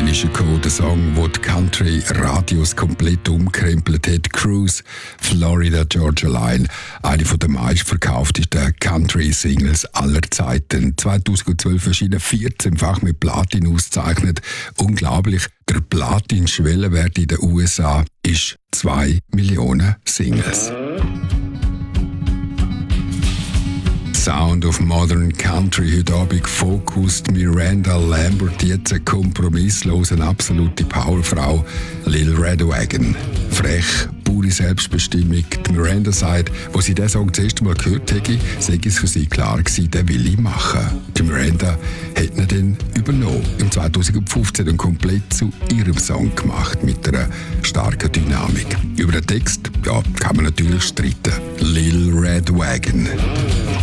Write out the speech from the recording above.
Dann ist der Song, der die Country-Radios komplett umkrempelt hat. Cruise, Florida Georgia Line. Eine der meistverkauftesten Country-Singles aller Zeiten. 2012 erschienen 14-fach mit Platin ausgezeichnet. Unglaublich. Der Platin-Schwellenwert in den USA ist 2 Millionen Singles. Sound of Modern Country, heute Abend fokust Miranda Lambert, jetzt eine kompromisslose, absolute Powerfrau, Lil Red Wagon. Frech, pure Selbstbestimmung. Die Miranda sagt, wo sie diesen Song das erste Mal gehört hätte, sei es für sie klar gewesen, den will ich machen. Die Miranda hat ihn dann übernommen. Im 2015 und komplett zu ihrem Song gemacht, mit einer starken Dynamik. Über den Text, ja, kann man natürlich streiten. Lil Red Wagon.